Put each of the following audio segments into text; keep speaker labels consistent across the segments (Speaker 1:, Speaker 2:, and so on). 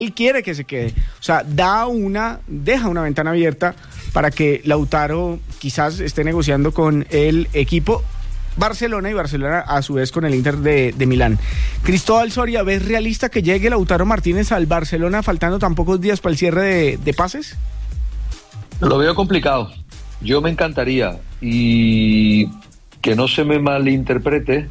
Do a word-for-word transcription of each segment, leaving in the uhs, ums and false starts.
Speaker 1: él quiere que se quede. O sea, da una, deja una ventana abierta para que Lautaro quizás esté negociando con el equipo Barcelona y Barcelona a su vez con el Inter de, de Milán. Cristóbal Soria, ¿ves realista que llegue Lautaro Martínez al Barcelona faltando tan pocos días para el cierre de, de pases?
Speaker 2: Lo veo complicado. Yo me encantaría, y que no se me malinterprete,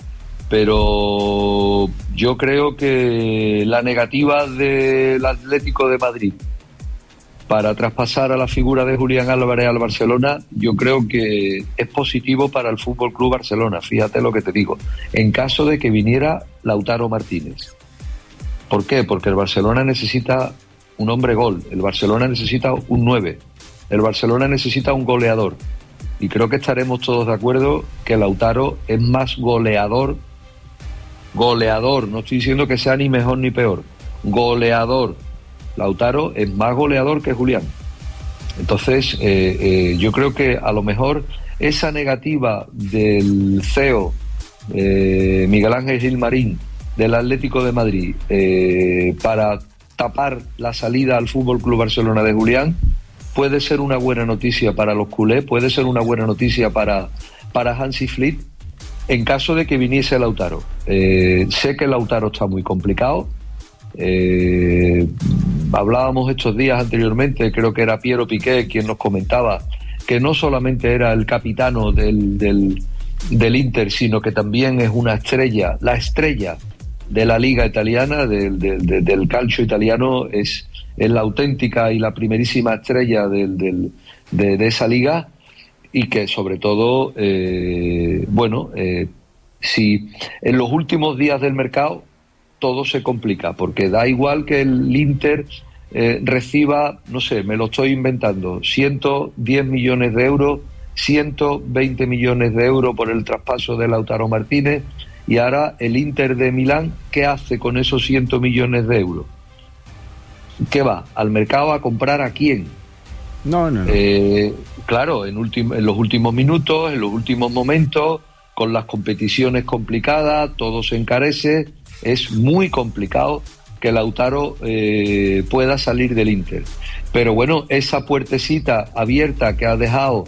Speaker 2: pero yo creo que la negativa del Atlético de Madrid para traspasar a la figura de Julián Álvarez al Barcelona, yo creo que es positivo para el F C Barcelona, fíjate lo que te digo, en caso de que viniera Lautaro Martínez. ¿Por qué? Porque el Barcelona necesita un hombre gol, el Barcelona necesita un nueve, el Barcelona necesita un goleador, y creo que estaremos todos de acuerdo que Lautaro es más goleador, goleador, no estoy diciendo que sea ni mejor ni peor, goleador. Lautaro es más goleador que Julián. Entonces, eh, eh, yo creo que a lo mejor esa negativa del C E O, eh, Miguel Ángel Gilmarín, del Atlético de Madrid, eh, para tapar la salida al F C Barcelona de Julián, puede ser una buena noticia para los culés, puede ser una buena noticia para, para Hansi Flick, en caso de que viniese Lautaro. Eh, sé que Lautaro está muy complicado. Eh, hablábamos estos días anteriormente, creo que era Piero Piqué quien nos comentaba que no solamente era el capitano del, del, del Inter, sino que también es una estrella, la estrella de la liga italiana, del, del, del, del calcio italiano, es, es la auténtica y la primerísima estrella del, del, de, de esa liga, y que sobre todo, eh, bueno, eh, si en los últimos días del mercado todo se complica, porque da igual que el Inter eh, reciba, no sé, me lo estoy inventando, ciento diez millones de euros, ciento veinte millones de euros por el traspaso de Lautaro Martínez, y ahora el Inter de Milán, ¿qué hace con esos cien millones de euros? ¿Qué va? ¿Al mercado a comprar a quién?
Speaker 1: No, no, no.
Speaker 2: Eh, claro, en, ultim- en los últimos minutos, en los últimos momentos, con las competiciones complicadas, todo se encarece. Es muy complicado que Lautaro eh, pueda salir del Inter. Pero bueno, esa puertecita abierta que ha dejado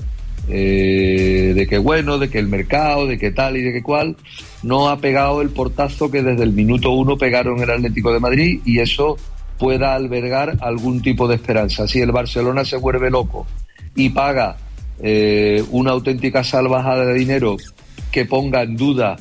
Speaker 2: eh, de que bueno, de que el mercado, de que tal y de que cual, no ha pegado el portazo que desde el minuto uno pegaron el Atlético de Madrid, y eso pueda albergar algún tipo de esperanza. Si el Barcelona se vuelve loco y paga eh, una auténtica salvajada de dinero que ponga en duda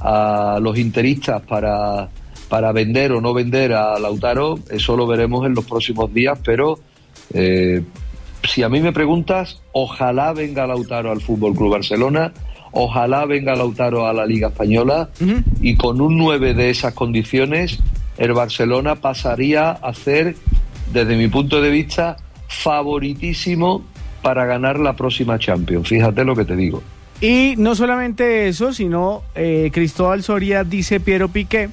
Speaker 2: a los interistas para, para vender o no vender a Lautaro, eso lo veremos en los próximos días, pero eh, si a mí me preguntas, ojalá venga Lautaro al F C Barcelona, ojalá venga Lautaro a la Liga Española, uh-huh. y con un nueve de esas condiciones, el Barcelona pasaría a ser, desde mi punto de vista, favoritísimo para ganar la próxima Champions. Fíjate lo que te digo.
Speaker 1: Y no solamente eso, sino eh, Cristóbal Soria, dice Piero Piqué,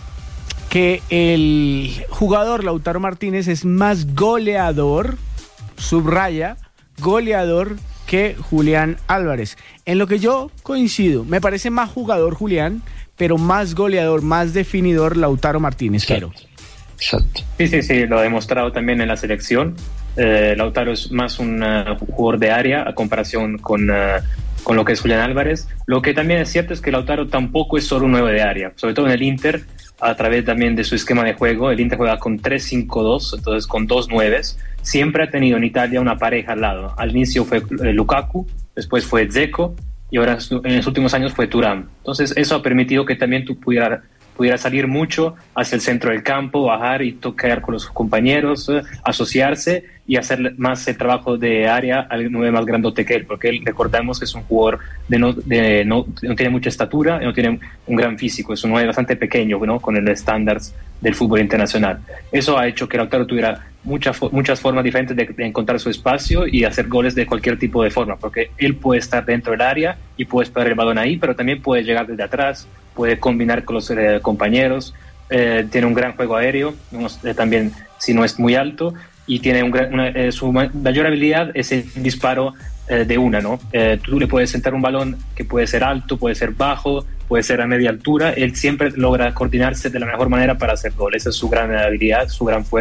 Speaker 1: que el jugador Lautaro Martínez es más goleador, subraya, goleador que Julián Álvarez. En lo que yo coincido, me parece más jugador Julián, pero más goleador, más definidor Lautaro Martínez. Exacto.
Speaker 2: Exacto.
Speaker 3: Sí, sí, sí, lo ha demostrado también en la selección. Eh, Lautaro es más un uh, jugador de área a comparación con... Uh, con lo que es Julián Álvarez. Lo que también es cierto es que Lautaro tampoco es solo un nueve de área, sobre todo en el Inter, a través también de su esquema de juego. El Inter juega con tres cinco dos, entonces con dos nueves. Siempre ha tenido en Italia una pareja al lado. Al inicio fue eh, Lukaku, después fue Dzeko, y ahora en los últimos años fue Thuram. Entonces eso ha permitido que también tú pudieras pudiera salir mucho hacia el centro del campo, bajar y tocar con los compañeros, eh, asociarse y hacer más el trabajo de área al nueve más grandote que él, porque él, recordamos que es un jugador de no, de no, no tiene mucha estatura, no tiene un gran físico, es un nueve bastante pequeño, ¿no?, con el estándar del fútbol internacional. Eso ha hecho que Lautaro tuviera muchas muchas formas diferentes de, de encontrar su espacio y hacer goles de cualquier tipo de forma, porque él puede estar dentro del área y puede esperar el balón ahí, pero también puede llegar desde atrás, puede combinar con los eh, compañeros, eh, tiene un gran juego aéreo, no, eh, también si no es muy alto, y tiene un gran, una, eh, su mayor habilidad es el disparo eh, de una, ¿no? Eh, tú le puedes sentar un balón que puede ser alto, puede ser bajo, puede ser a media altura, él siempre logra coordinarse de la mejor manera para hacer gol. Esa es su gran habilidad, su gran fuerza.